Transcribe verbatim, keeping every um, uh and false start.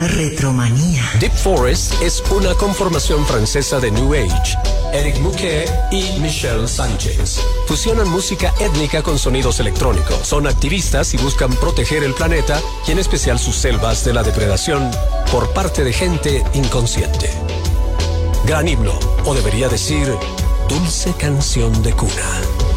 Retromanía. Deep Forest es una conformación francesa de New Age. Eric Mouquet y Michel Sánchez fusionan música étnica con sonidos electrónicos. Son activistas y buscan proteger el planeta y en especial sus selvas de la depredación por parte de gente inconsciente. Gran himno, o debería decir, dulce canción de cuna.